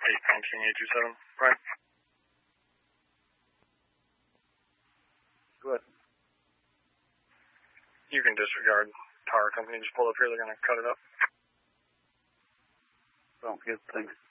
8 King 827. Right. Good. You can disregard power company. Just pull up here. They're going to cut it up. Don't get things.